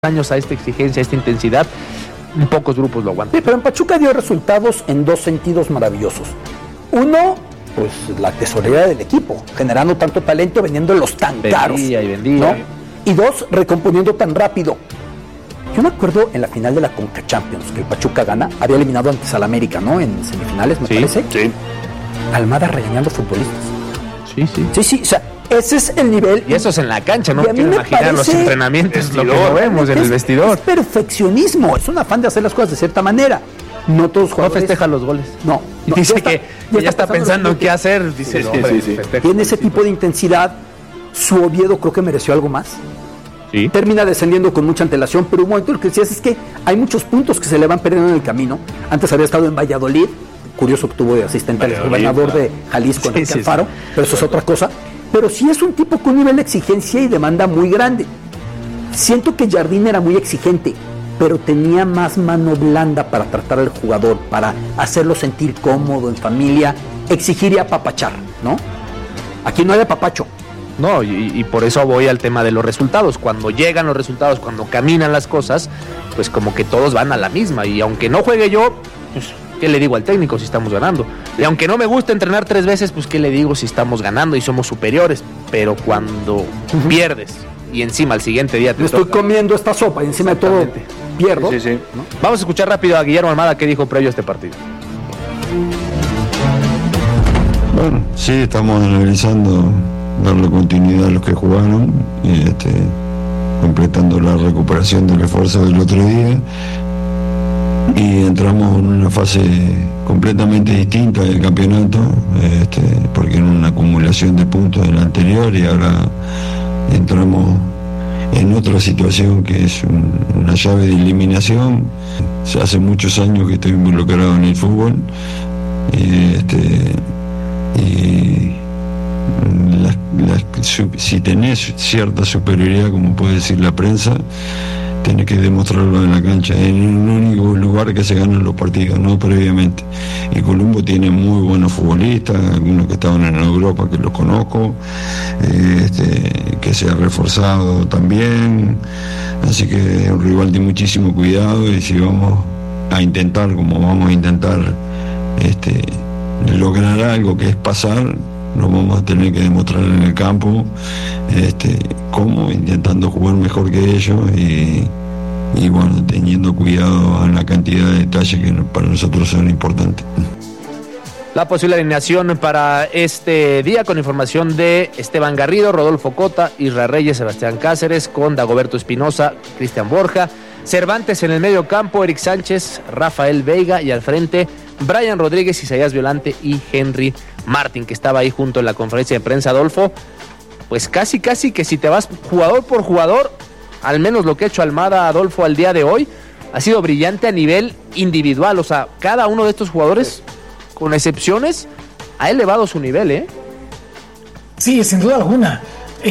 años a esta exigencia, a esta intensidad, pocos grupos lo aguantan. Sí, pero en Pachuca dio resultados en dos sentidos maravillosos. Uno, pues la tesorería del equipo, generando tanto talento, vendiéndolos tan caros. Vendía. ¿No? Y dos, recomponiendo tan rápido. Yo me acuerdo en la final de la Conca Champions, que el Pachuca gana, había eliminado antes al América, ¿no? En semifinales, me parece. Sí. Almada regañando futbolistas. Sí, o sea, ese es el nivel. Y eso es en la cancha, no quiero imaginar los entrenamientos, lo que no vemos en el vestidor. Es perfeccionismo, es un afán de hacer las cosas de cierta manera. No todos los jugadores. No festeja los goles. No. Y dice que ya está pensando en qué hacer. Dice, sí. Tiene ese tipo de intensidad. Su Oviedo creo que mereció algo más. Sí. Termina descendiendo con mucha antelación, pero un momento lo que decías es que hay muchos puntos que se le van perdiendo en el camino. Antes había estado en Valladolid, curioso que tuvo de asistente al gobernador de Jalisco, en Alfaro, pero eso es otra cosa. Pero sí es un tipo con un nivel de exigencia y demanda muy grande. Siento que Jardín era muy exigente, pero tenía más mano blanda para tratar al jugador, para hacerlo sentir cómodo, en familia, exigir y apapachar, ¿no? Aquí no hay apapacho. No, y por eso voy al tema de los resultados. Cuando llegan los resultados, cuando caminan las cosas, pues como que todos van a la misma. Y aunque no juegue yo, pues ¿qué le digo al técnico si estamos ganando? Y aunque no me gusta entrenar 3 veces, pues ¿qué le digo si estamos ganando y somos superiores? Pero cuando pierdes y encima al siguiente día te estoy comiendo esta sopa y encima de todo pierdo. Sí. ¿No? Vamos a escuchar rápido a Guillermo Almada qué dijo previo a este partido. Bueno, sí, estamos analizando darle continuidad a los que jugaron, completando la recuperación del esfuerzo del otro día, y entramos en una fase completamente distinta del campeonato, porque era una acumulación de puntos del anterior y ahora entramos en otra situación que es una llave de eliminación. Hace muchos años que estoy involucrado en el fútbol si tenés cierta superioridad, como puede decir la prensa, tenés que demostrarlo en la cancha, en un único lugar que se ganan los partidos, no previamente. Y Columbo tiene muy buenos futbolistas, algunos que estaban en Europa que los conozco, que se ha reforzado también, así que es un rival de muchísimo cuidado, y si vamos a intentar, como vamos a intentar lograr algo que es pasar, lo vamos a tener que demostrar en el campo, cómo, intentando jugar mejor que ellos y bueno, teniendo cuidado en la cantidad de detalles que para nosotros son importantes. La posible alineación para este día, con información de Esteban Garrido, Rodolfo Cota, Isra Reyes, Sebastián Cáceres, con Dagoberto Espinosa, Cristian Borja, Cervantes en el medio campo, Eric Sánchez, Rafael Veiga, y al frente Brian Rodríguez, Isaías Violante y Henry Martín, que estaba ahí junto en la conferencia de prensa. Adolfo, pues casi que si te vas jugador por jugador, al menos lo que ha hecho Almada, Adolfo, al día de hoy, ha sido brillante a nivel individual. O sea, cada uno de estos jugadores, con excepciones, ha elevado su nivel, Sí, sin duda alguna.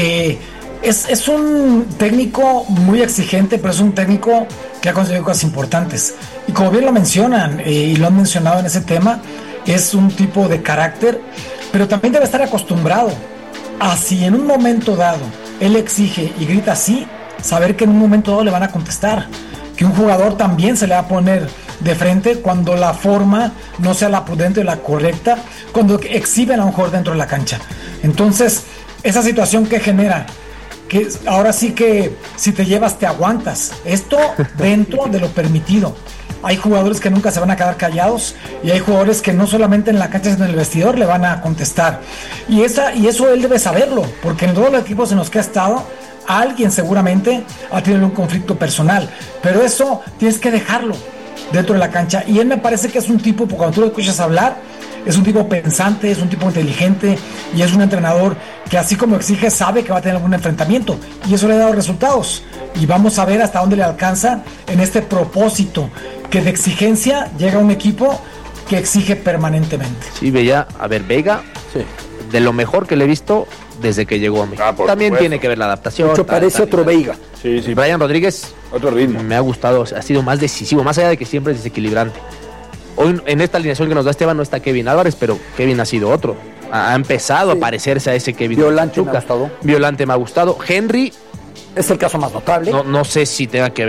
Es un técnico muy exigente, pero es un técnico que ha conseguido cosas importantes. Y como bien lo mencionan, y lo han mencionado en ese tema, es un tipo de carácter, pero también debe estar acostumbrado a, si en un momento dado él exige y grita así, saber que en un momento dado le van a contestar, que un jugador también se le va a poner de frente cuando la forma no sea la prudente o la correcta, cuando exhiben a un jugador dentro de la cancha. Entonces, esa situación que genera, que ahora sí que si te llevas te aguantas, esto dentro de lo permitido. Hay jugadores que nunca se van a quedar callados, y hay jugadores que no solamente en la cancha sino en el vestidor le van a contestar, y eso él debe saberlo, porque en todos los equipos en los que ha estado alguien seguramente ha tenido un conflicto personal, pero eso tienes que dejarlo dentro de la cancha. Y él me parece que es un tipo, cuando tú lo escuchas hablar, es un tipo pensante, es un tipo inteligente, y es un entrenador que, así como exige, sabe que va a tener algún enfrentamiento, y eso le ha dado resultados, y vamos a ver hasta dónde le alcanza en este propósito que de exigencia llega a un equipo que exige permanentemente. Sí, Veiga, sí, de lo mejor que le he visto desde que llegó a México. También supuesto. Tiene que ver la adaptación. Mucho parece otro Veiga. Sí. Brian Rodríguez, otro ritmo. Me ha gustado, ha sido más decisivo, más allá de que siempre es desequilibrante. Hoy en esta alineación que nos da Esteban no está Kevin Álvarez, pero Kevin ha sido otro. Ha empezado a parecerse a ese Kevin. Violante me ha gustado. Violante me ha gustado. Henry es el caso más notable. No sé si tenga que